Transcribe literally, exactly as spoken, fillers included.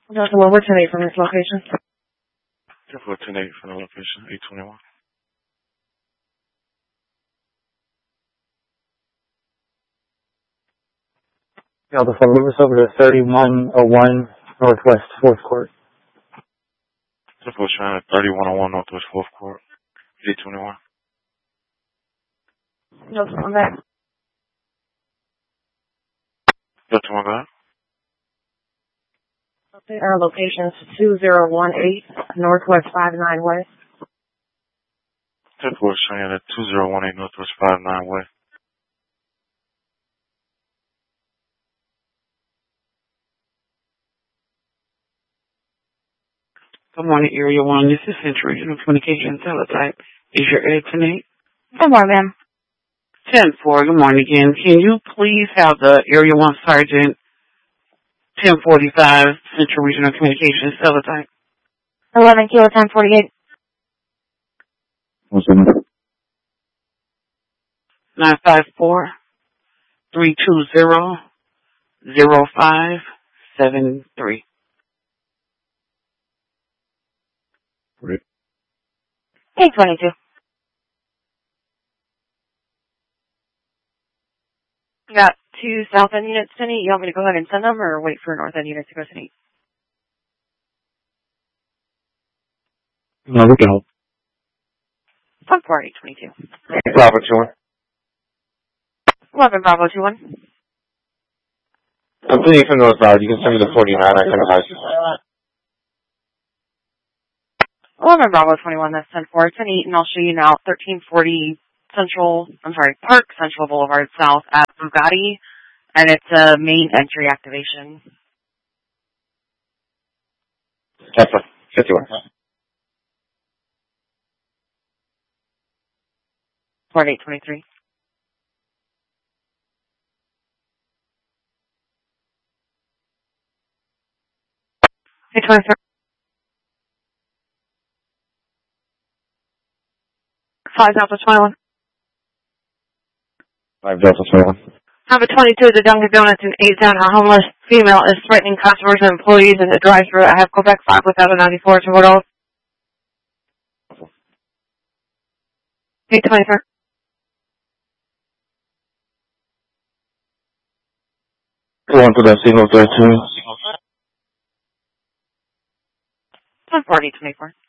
Doctor Well, what's your name from this location? four ten eight from the location, eight twenty-one. Yeah, the phone number's over to thirty-one oh one Northwest fourth Court. four trying to thirty-one oh one Northwest fourth Court, eight twenty-one. No, from that. Doctor One, go ahead. Our location's two zero one eight Northwest five nine West. four trying to two zero one eight Northwest five nine West. Good morning, Area one. This is Central Regional Communication Teletype. Is your air tonight? Good morning, ma'am. ten four, good morning again. Can you please have the Area one Sergeant ten forty-five Central Regional Communications Teletype? eleven Kilo ten forty-eight. What's the number? nine five four, three two zero, zero five seven three. Great. eight twenty-two. Got two south end units tonight. You want me to go ahead and send them or wait for north end units to go tonight? No, we can hold. ten four eight twenty-two. Bravo two one. eleven Bravo two one. I'm thinking from northbound. You can send me the forty-nine. I can advise. eleven Bravo twenty-one, that's ten four. It's an eight, and I'll show you now thirteen forty Central, I'm sorry, Park Central Boulevard South at Bugatti, and it's a main entry activation. That's a fifty-one. forty-eight twenty-three. eight twenty-three. five Delta twenty-one. five Delta twenty-one. Have a twenty-two at the Dunkin' Donuts in eight town. A homeless female is threatening customers and employees in the drive-thru. I have Quebec five without a ninety-four to what else? eight twenty-three. Go on to that signal thirteen. one forty twenty-four.